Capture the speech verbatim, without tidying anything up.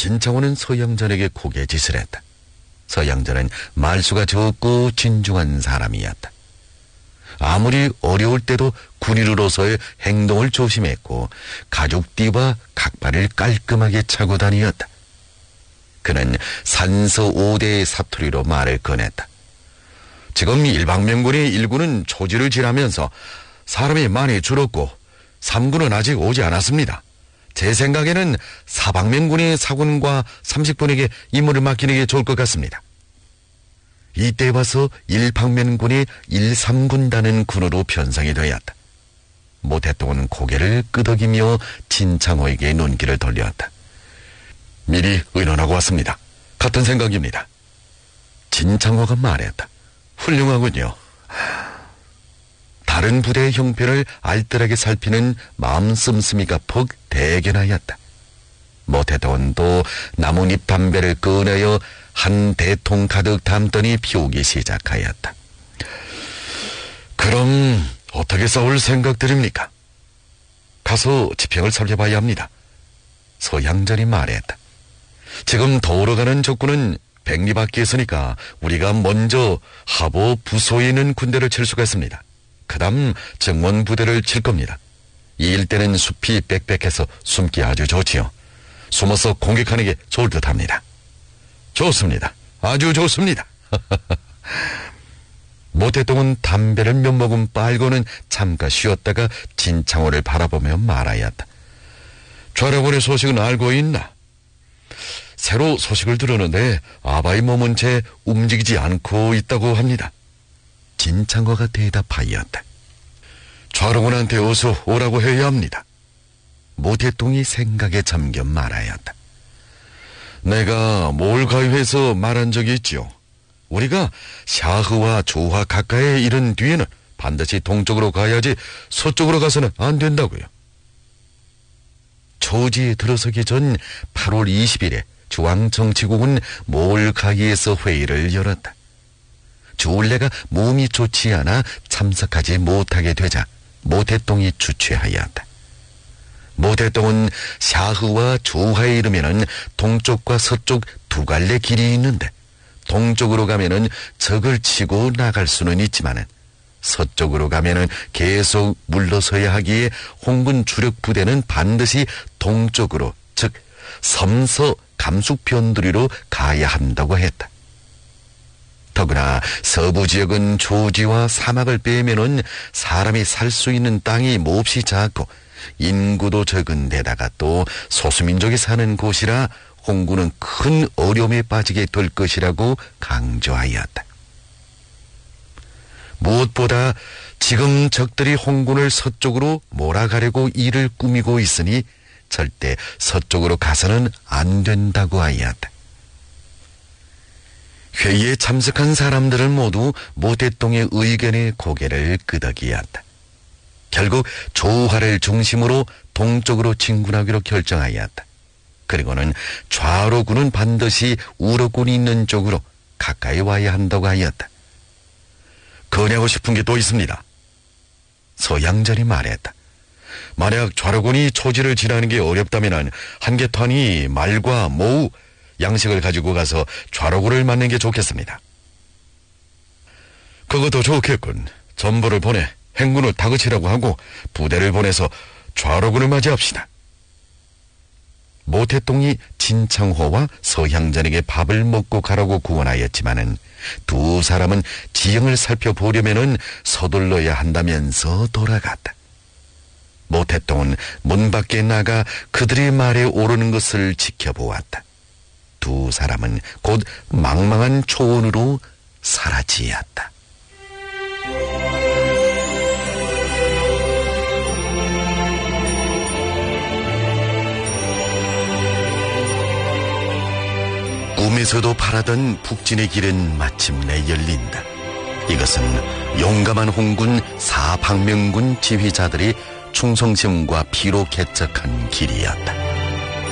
진창호는 서양전에게 고개짓을 했다. 서양전은 말수가 적고 진중한 사람이었다. 아무리 어려울 때도 군인으로서의 행동을 조심했고 가죽띠와 각발을 깔끔하게 차고 다니었다. 그는 산서 오대의 사투리로 말을 꺼냈다. 지금 일방면군의 일군은 초지를 지나면서 사람이 많이 줄었고 삼군은 아직 오지 않았습니다. 제 생각에는 사방면군의 사군과 삼십군에게 임무를 맡기는 게 좋을 것 같습니다. 이때 와서 일방면군이 일삼군단은 군으로 편성이 되었다. 모태똥은 고개를 끄덕이며 진창호에게 눈길을 돌렸다. 미리 의논하고 왔습니다. 같은 생각입니다. 진창호가 말했다. 훌륭하군요. 다른 부대의 형편을 알뜰하게 살피는 마음 씀씀이가 퍽 대견하였다. 모태똥은 또 나뭇잎 담배를 꺼내어 한 대통 가득 담더니 피우기 시작하였다. 그럼 어떻게 싸울 생각들입니까? 가서 지평을 살펴봐야 합니다. 서양전이 말했다. 지금 더불어가는 적군은 백리 밖에 있으니까 우리가 먼저 하보 부소에 있는 군대를 칠 수가 있습니다. 그 다음 정원 부대를 칠 겁니다. 이 일대는 숲이 빽빽해서 숨기 아주 좋지요. 숨어서 공격하는 게 좋을 듯합니다. 좋습니다. 아주 좋습니다. 모태똥은 담배를 몇 모금 빨고는 잠깐 쉬었다가 진창호를 바라보며 말하였다. 좌라군의 소식은 알고 있나? 새로 소식을 들었는데 아바의 몸은 채 움직이지 않고 있다고 합니다. 진창호가 대답하였다. 좌라군한테 어서 오라고 해야 합니다. 모태똥이 생각에 잠겨 말하였다. 내가 몰가유에서 말한 적이 있지요. 우리가 샤흐와 조화 가까이에 이른 뒤에는 반드시 동쪽으로 가야지 서쪽으로 가서는 안 된다고요. 초지에 들어서기 전 팔월 이십일에 중앙정치국은 몰가이에서 회의를 열었다. 주울레가 몸이 좋지 않아 참석하지 못하게 되자 모태똥이 주최하였다. 모태똥은 샤흐와 조화에 이르면은 동쪽과 서쪽 두 갈래 길이 있는데 동쪽으로 가면은 적을 치고 나갈 수는 있지만은 서쪽으로 가면은 계속 물러서야 하기에 홍군 주력 부대는 반드시 동쪽으로, 즉 섬서 감숙 변두리로 가야 한다고 했다. 더구나 서부 지역은 조지와 사막을 빼면은 사람이 살 수 있는 땅이 몹시 작고 인구도 적은 데다가 또 소수민족이 사는 곳이라 홍군은 큰 어려움에 빠지게 될 것이라고 강조하였다. 무엇보다 지금 적들이 홍군을 서쪽으로 몰아가려고 일을 꾸미고 있으니 절대 서쪽으로 가서는 안 된다고 하였다. 회의에 참석한 사람들은 모두 모태똥의 의견에 고개를 끄덕이었다. 결국 조화를 중심으로 동쪽으로 진군하기로 결정하였다. 그리고는 좌로군은 반드시 우로군이 있는 쪽으로 가까이 와야 한다고 하였다. 건의하고 싶은 게 또 있습니다. 서양전이 말했다. 만약 좌로군이 초지를 지나는 게 어렵다면 한계탄이 말과 모우, 양식을 가지고 가서 좌로군을 맞는 게 좋겠습니다. 그것도 좋겠군. 전부를 보내 행군을 다그치라고 하고 부대를 보내서 좌로군을 맞이합시다. 모태똥이 진창호와 서향전에게 밥을 먹고 가라고 구원하였지만은 두 사람은 지형을 살펴보려면은 서둘러야 한다면서 돌아갔다. 모태똥은 문 밖에 나가 그들의 말에 오르는 것을 지켜보았다. 두 사람은 곧 망망한 초원으로 사라지었다. 꿈에서도 바라던 북진의 길은 마침내 열린다. 이것은 용감한 홍군 사방면군 지휘자들이 충성심과 피로 개척한 길이었다.